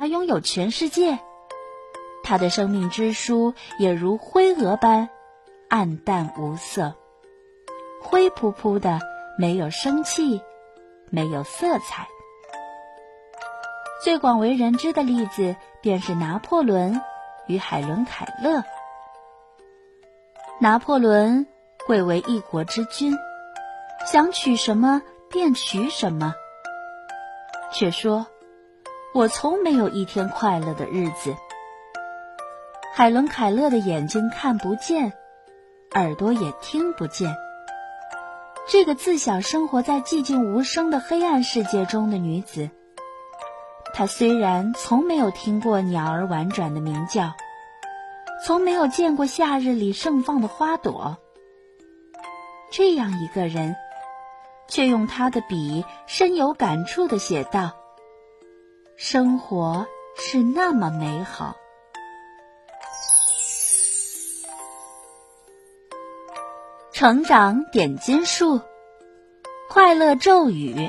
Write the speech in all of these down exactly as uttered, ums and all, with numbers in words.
他拥有全世界，他的生命之书也如灰蛾般暗淡无色，灰扑扑的，没有生气，没有色彩。最广为人知的例子便是拿破仑与海伦·凯勒。拿破仑贵为一国之君，想娶什么便娶什么，却说我从没有一天快乐的日子。海伦·凯勒的眼睛看不见，耳朵也听不见。这个自小生活在寂静无声的黑暗世界中的女子，她虽然从没有听过鸟儿婉转的鸣叫，从没有见过夏日里盛放的花朵，这样一个人，却用他的笔深有感触地写道：生活是那么美好。成长点金术，快乐咒语。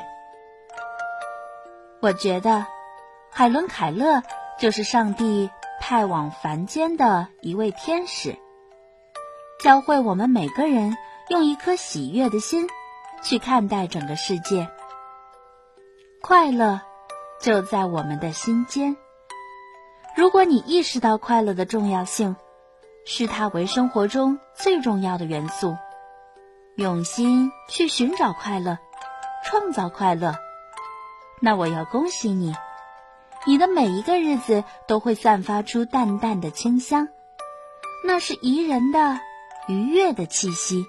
我觉得海伦·凯勒就是上帝派往凡间的一位天使，教会我们每个人用一颗喜悦的心去看待整个世界。快乐就在我们的心间。如果你意识到快乐的重要性，视它为生活中最重要的元素，用心去寻找快乐，创造快乐，那我要恭喜你，你的每一个日子都会散发出淡淡的清香，那是宜人的愉悦的气息。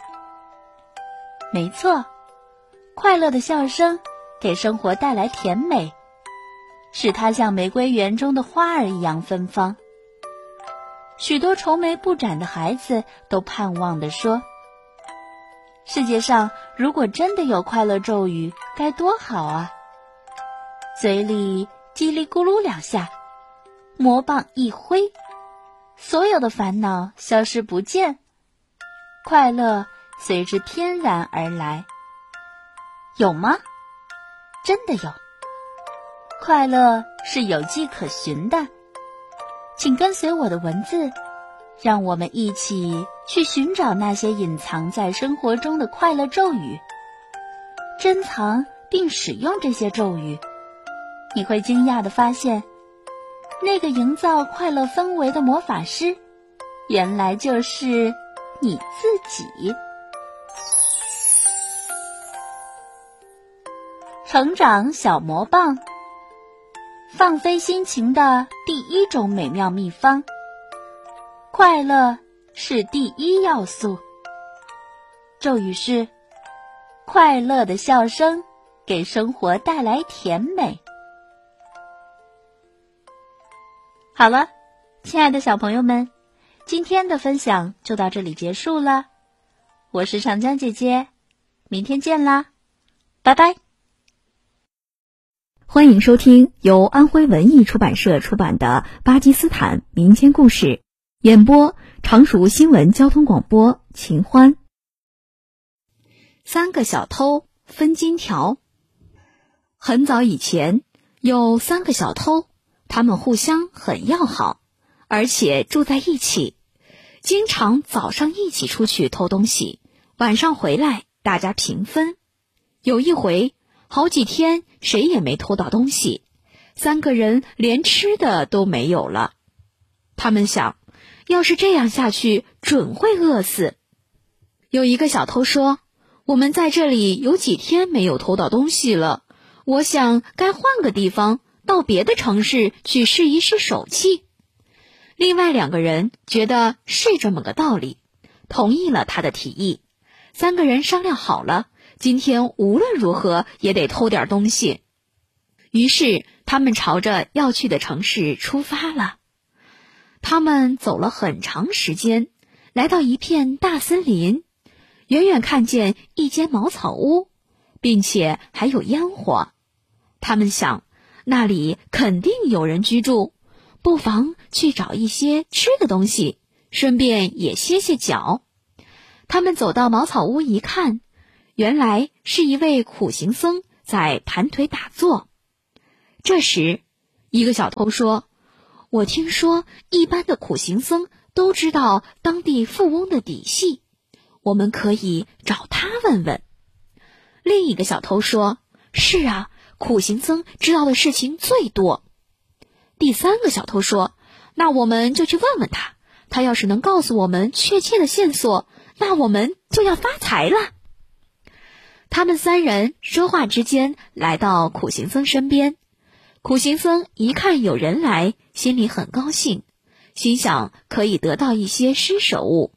没错，快乐的笑声给生活带来甜美，使它像玫瑰园中的花儿一样芬芳。许多愁眉不展的孩子都盼望地说，世界上如果真的有快乐咒语，该多好啊！嘴里叽里咕噜两下，魔棒一挥，所有的烦恼消失不见，快乐随之翩然而来。有吗？真的有。快乐是有迹可循的，请跟随我的文字，让我们一起去寻找那些隐藏在生活中的快乐咒语，珍藏并使用这些咒语。你会惊讶地发现，那个营造快乐氛围的魔法师，原来就是你自己。成长小魔棒，放飞心情的第一种美妙秘方。快乐是第一要素。咒语是：快乐的笑声给生活带来甜美。好了，亲爱的小朋友们，今天的分享就到这里结束了。我是长江姐姐，明天见啦，拜拜。 欢迎收听由安徽文艺出版社出版的《巴基斯坦民间故事》，演播常熟新闻交通广播秦欢。三个小偷分金条。很早以前，有三个小偷，他们互相很要好，而且住在一起，经常早上一起出去偷东西，晚上回来大家平分。有一回，好几天谁也没偷到东西，三个人连吃的都没有了。他们想，要是这样下去，准会饿死。有一个小偷说，我们在这里有几天没有偷到东西了，我想该换个地方，到别的城市去试一试手气。另外两个人觉得是这么个道理，同意了他的提议。三个人商量好了，今天无论如何也得偷点东西。于是他们朝着要去的城市出发了。他们走了很长时间，来到一片大森林，远远看见一间茅草屋，并且还有烟火。他们想，那里肯定有人居住，不妨去找一些吃的东西，顺便也歇歇脚。他们走到茅草屋一看，原来是一位苦行僧在盘腿打坐。这时， 一个小偷说：“我听说一般的苦行僧都知道当地富翁的底细，我们可以找他问问。”另一个小偷说：“是啊，苦行僧知道的事情最多。”第三个小偷说：“那我们就去问问他，他要是能告诉我们确切的线索，那我们就要发财了。”他们三人说话之间来到苦行僧身边，苦行僧一看有人来，心里很高兴，心想可以得到一些施舍物。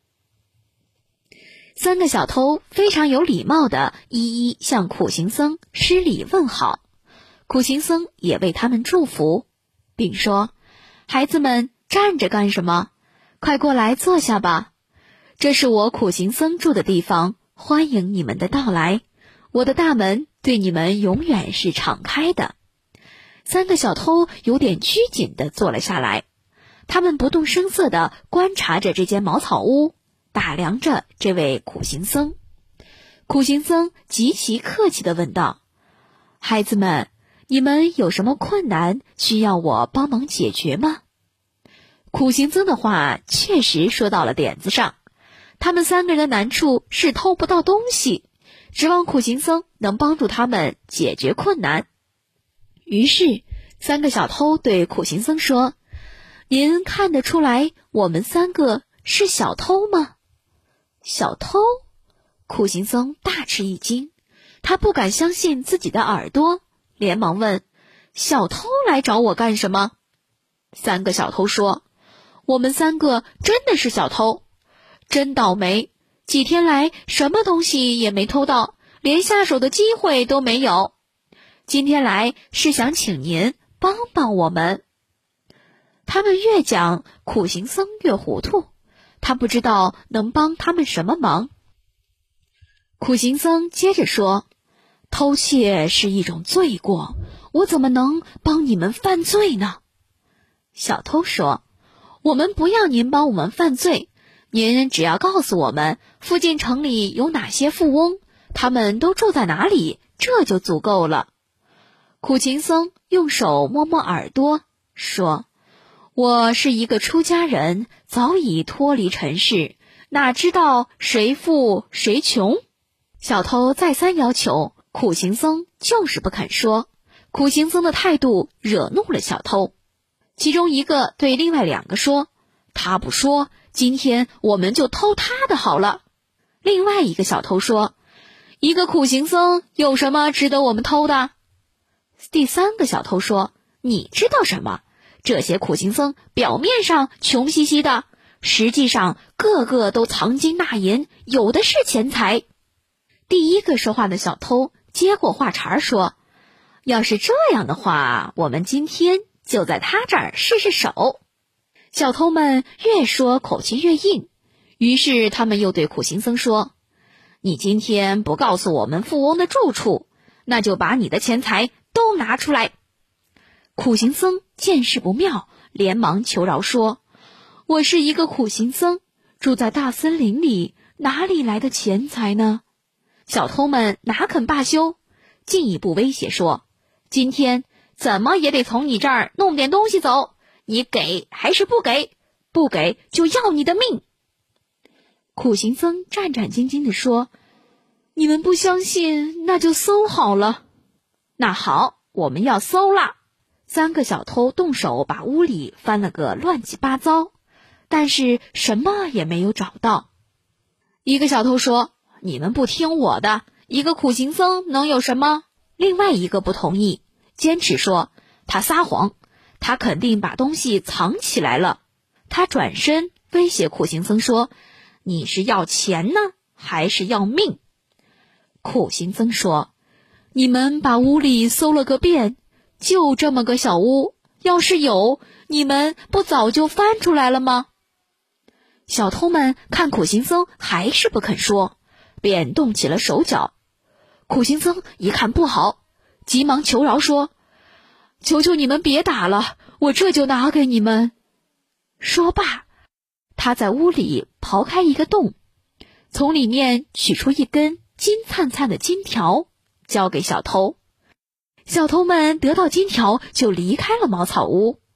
三个小偷非常有礼貌地一一向苦行僧施礼问好，苦行僧也为他们祝福，并说：“孩子们站着干什么？快过来坐下吧，这是我苦行僧住的地方，欢迎你们的到来。我的大门对你们永远是敞开的。”三个小偷有点拘谨地坐了下来，他们不动声色地观察着这间茅草屋，打量着这位苦行僧。苦行僧极其客气地问道：“孩子们，你们有什么困难需要我帮忙解决吗？”苦行僧的话确实说到了点子上，他们三个人的难处是偷不到东西，指望苦行僧能帮助他们解决困难。于是三个小偷对苦行僧说：“您看得出来我们三个是小偷吗？”小偷？苦行僧大吃一惊，他不敢相信自己的耳朵，连忙问：“小偷来找我干什么？”三个小偷说：“我们三个真的是小偷，真倒霉，几天来什么东西也没偷到，连下手的机会都没有。今天来是想请您帮帮我们。”他们越讲，苦行僧越糊涂，他不知道能帮他们什么忙。苦行僧接着说：“偷窃是一种罪过，我怎么能帮你们犯罪呢？”小偷说：“我们不要您帮我们犯罪，您只要告诉我们附近城里有哪些富翁，他们都住在哪里，这就足够了。”苦行僧用手摸摸耳朵，说：“我是一个出家人，早已脱离尘世，哪知道谁富谁穷？”小偷再三要求，苦行僧就是不肯说。苦行僧的态度惹怒了小偷，其中一个对另外两个说：“他不说，今天我们就偷他的好了。”另外一个小偷说：“一个苦行僧有什么值得我们偷的？”第三个小偷说：“你知道什么？这些苦行僧表面上穷兮兮的，实际上个个都藏金纳银，有的是钱财。”第一个说话的小偷接过话茬说：“要是这样的话，我们今天就在他这儿试试手。”小偷们越说口气越硬，于是他们又对苦行僧说：“你今天不告诉我们富翁的住处，那就把你的钱财都拿出来。”苦行僧见势不妙，连忙求饶说：“我是一个苦行僧，住在大森林里，哪里来的钱财呢？”小偷们哪肯罢休，进一步威胁说：“今天怎么也得从你这儿弄点东西走，你给还是不给？不给就要你的命。”苦行僧战战兢兢地说：“你们不相信，那就搜好了。”那好，我们要搜了。三个小偷动手把屋里翻了个乱七八糟，但是什么也没有找到。一个小偷说：“你们不听我的，一个苦行僧能有什么？”另外一个不同意，坚持说：“他撒谎，他肯定把东西藏起来了。”他转身威胁苦行僧说：“你是要钱呢，还是要命？”苦行僧说：“你们把屋里搜了个遍，就这么个小屋，要是有，你们不早就翻出来了吗？”小偷们看苦行僧还是不肯说，便动起了手脚。苦行僧一看不好，急忙求饶说：“求求你们别打了，我这就拿给你们。”说罢，他在屋里刨开一个洞，从里面取出一根金灿灿的金条，交给小偷。 小偷们得到金条就离开了茅草屋。